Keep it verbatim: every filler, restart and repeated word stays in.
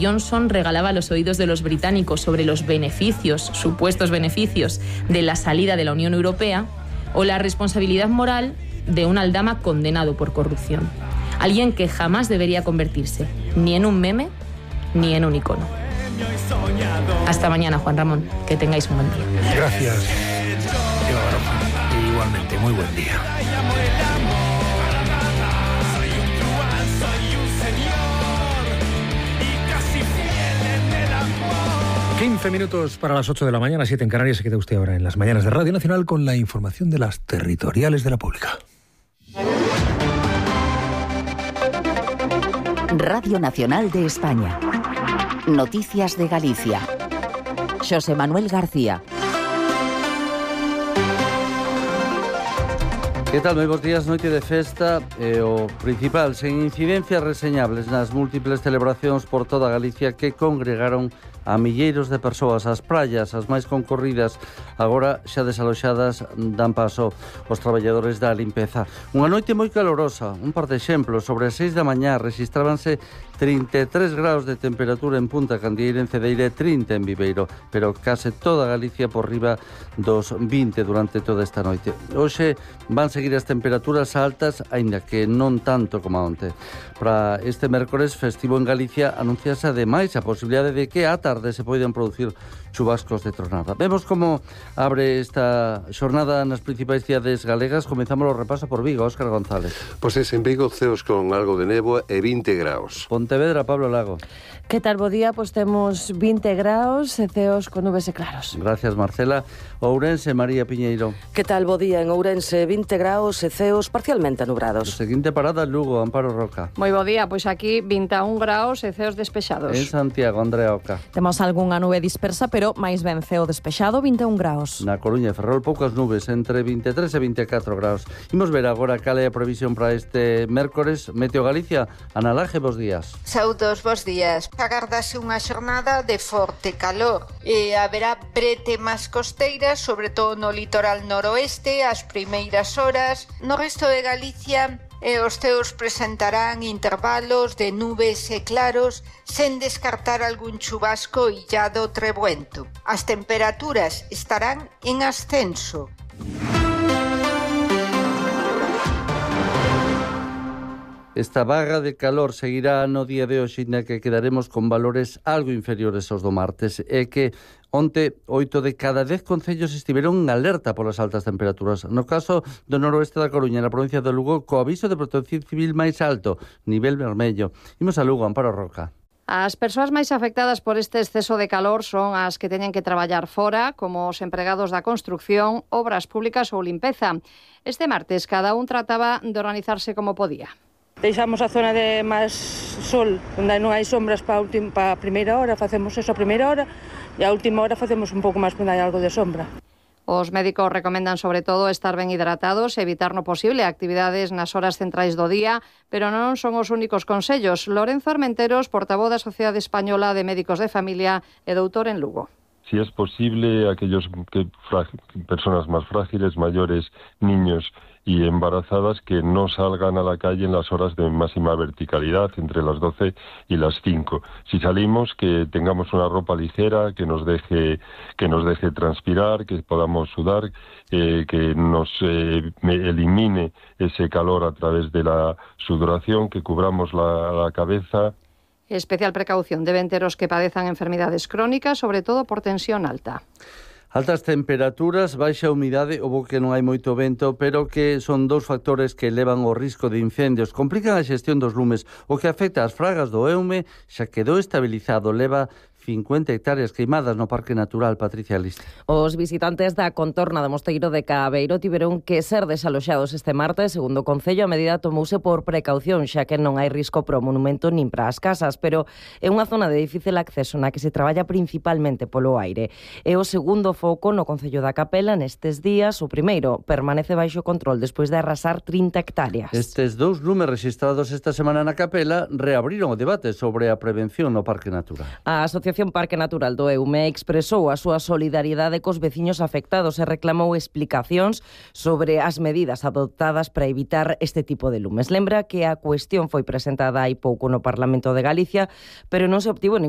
Johnson regalaba a los oídos de los británicos sobre los beneficios, supuestos beneficios, de la salida de la Unión Europea, o la responsabilidad moral de un aldama condenado por corrupción. Alguien que jamás debería convertirse ni en un meme ni en un icono. Hasta mañana, Juan Ramón. Que tengáis un buen día. Gracias, Eva Baroja. E igualmente, muy buen día. quince minutos para las ocho de la mañana, siete en Canarias. Se queda usted ahora en las mañanas de Radio Nacional con la información de las territoriales de la Pública. Radio Nacional de España. Noticias de Galicia. Xosé Manuel García. Que tal? Moi bons días, noite de festa e o principal, sen incidencias reseñables nas múltiples celebracións por toda Galicia que congregaron a milleiros de persoas. As praias, as máis concorridas, agora xa desaloxadas, dan paso aos traballadores da limpeza. Unha noite moi calorosa, un par de exemplos. Sobre as seis da mañá rexistrábanse trinta e tres graus de temperatura en Punta Candieira, en Cedeira e trinta en Viveiro, pero case toda Galicia por riba dos vinte durante toda esta noite. Hoxe van seguir as temperaturas altas, aínda que non tanto como onte. Para este mércores festivo en Galicia anunciase ademais a posibilidade de que a tarde se poden producir chubascos de tronada. Vemos como abre esta xornada nas principais cidades galegas. Comezamos o repaso por Vigo, Óscar González. Pois es, en Vigo ceos con algo de néboa e vinte graus. Pontevedra, Pablo Lago. Que tal, bo día? Pois temos vinte graus e ceos con nubes e claros. Gracias, Marcela. Ourense, María Piñeiro. Que tal, bo día? En Ourense, vinte graus e ceos parcialmente nubrados. O seguinte parada, Lugo, Amparo Roca. Moi bo día, pois aquí vinte e un graus e ceos despexados. En Santiago, Andrea Oca. Temos algunha nube dispersa, pero máis ben ceo despexado, vinte e un graus. Na Coruña e Ferrol, poucas nubes, entre vinte e tres e vinte e catro graus. Imos ver agora cal é a previsión para este mércores. Meteo Galicia, Ana Laje, bos días. Saúdos, bos días. Agardase unha xornada de forte calor e haberá bretemas costeiras, sobre todo no litoral noroeste, as primeiras horas. No resto de Galicia, e os ceos presentarán intervalos de nubes e claros, sen descartar algún chubasco illado trebuento. As temperaturas estarán en ascenso. Esta vaga de calor seguirá no día de hoxe, na que quedaremos con valores algo inferiores aos do martes, e que onte oito de cada dez concellos estiveron en alerta polas altas temperaturas. No caso do noroeste da Coruña, na provincia de Lugo, co aviso de protección civil máis alto, nivel vermello. Imos a Lugo, Amparo Roca. As persoas máis afectadas por este exceso de calor son as que teñen que traballar fora, como os empregados da construcción, obras públicas ou limpeza. Este martes, cada un trataba de organizarse como podía. Deixamos a zona de máis sol, onde non hai sombras para a primeira hora, facemos eso a primeira hora, e a última hora facemos un pouco máis onde hai algo de sombra. Os médicos recomendan sobre todo estar ben hidratados e evitar no posible actividades nas horas centrais do día, pero non son os únicos consellos. Lorenzo Armenteros, portavoz da Sociedade Española de Médicos de Familia e doutor en Lugo. Si es posible, aquellos que personas más frágiles, mayores, niños y embarazadas, que no salgan a la calle en las horas de máxima verticalidad, entre las doce y las cinco. Si salimos, que tengamos una ropa ligera, que nos deje, que nos deje transpirar, que podamos sudar, eh, que nos eh, elimine ese calor a través de la sudoración, que cubramos la, la cabeza. Especial precaución deben ter os que padezan enfermidades crónicas, sobre todo por tensión alta. Altas temperaturas, baixa humidade, o bo que non hai moito vento, pero que son dous factores que elevan o risco de incendios. Complican a xestión dos lumes, o que afecta ás fragas do Eume xa quedou estabilizado, leva cincuenta hectáreas queimadas no Parque Natural. Patricia Liste. Os visitantes da contorna do Mosteiro de Cabeiro tiveron que ser desaloxados este martes. Segundo o Concello, a medida tomouse por precaución, xa que non hai risco para o monumento nin para as casas, pero é unha zona de difícil acceso na que se traballa principalmente polo aire. É o segundo foco no Concello da Capela nestes días. O primeiro permanece baixo control despois de arrasar trinta hectáreas. Estes dous lumes registrados esta semana na Capela reabriron o debate sobre a prevención no Parque Natural. A Asociación Parque Natural do Eume expresou a súa solidariedade cos veciños afectados e reclamou explicacións sobre as medidas adoptadas para evitar este tipo de lumes. Lembra que a cuestión foi presentada hai pouco no Parlamento de Galicia, pero non se obtivo ningún